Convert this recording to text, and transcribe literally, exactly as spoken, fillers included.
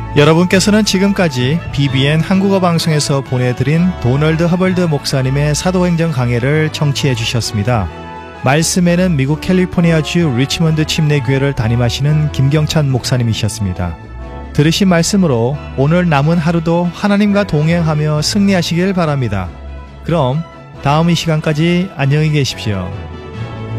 여러분께서는 지금까지 비비엔 한국어 방송에서 보내드린 도널드 허벌드 목사님의 사도행전 강해를 청취해 주셨습니다. 말씀에는 미국 캘리포니아주 리치먼드 침례교회를 담임하시는 김경찬 목사님이셨습니다. 들으신 말씀으로 오늘 남은 하루도 하나님과 동행하며 승리하시길 바랍니다. 그럼 다음 이 시간까지 안녕히 계십시오.